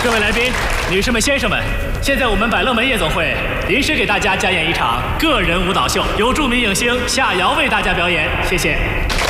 各位来宾、女士们、先生们，现在我们百乐门夜总会临时给大家加演一场个人舞蹈秀，由著名影星夏瑶为大家表演，谢谢。